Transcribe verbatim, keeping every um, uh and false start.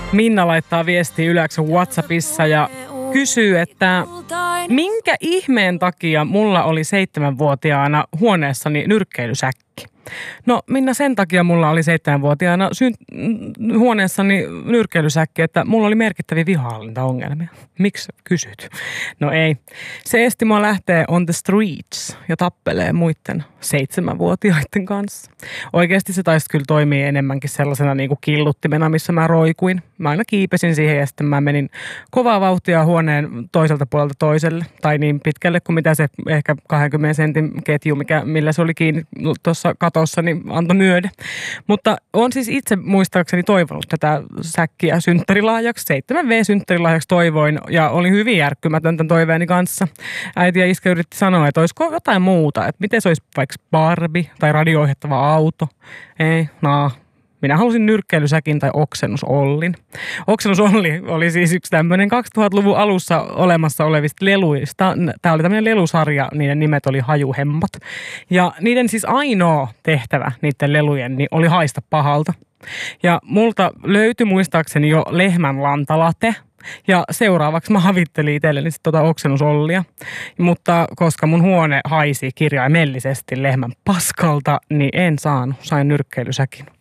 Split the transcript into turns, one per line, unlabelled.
Minna laittaa viestiä Yleksen WhatsAppissa ja kysyy, että minkä ihmeen takia mulla oli seitsemänvuotiaana huoneessani nyrkkeilysäkki? No Minna, sen takia mulla oli seitsemänvuotiaana syn- huoneessani nyrkkeilysäkki, että mulla oli merkittäviä vihahallintaongelmia. Miksi kysyt? No ei. Se esti mua lähtee on the streets ja tappelee muiden seitsemänvuotiaiden kanssa. Oikeasti se taisi kyllä toimii enemmänkin sellaisena niin kuin killuttimena, missä mä roikuin. Mä aina kiipesin siihen ja sitten mä menin kovaa vauhtia huoneen toiselta puolelta toiselle. Tai niin pitkälle kuin mitä se ehkä kahdenkymmenen sentin ketju, mikä, millä se oli kiinni tuossa katossa, niin antoi myöden. Mutta on siis itse muistaakseni toivonut tätä säkkiä synttärilahjaksi. seitsemän V-synttärilahjaksi toivoin ja oli hyvin järkkymätön tämän toiveeni kanssa. Äiti ja iskä yritti sanoa, että olisiko jotain muuta. Että miten se olisi vaikka Barbie tai radio-ohjattava auto. Ei, naa. Minä halusin nyrkkeilysäkin tai oksennusollin. Oksennusolli oli siis yksi tämmöinen kaksituhattaluvun alussa olemassa olevista leluista. Tämä oli tämmöinen lelusarja, niiden nimet oli Hajuhemmat. Ja niiden siis ainoa tehtävä niiden lelujen niin oli haista pahalta. Ja multa löytyi muistaakseni jo lehmän lantalate. Ja seuraavaksi mä havittelin itselleni sitten tuota oksennusollia. Mutta koska mun huone haisi kirjaimellisesti lehmän paskalta, niin en saanut. Sain nyrkkeilysäkin.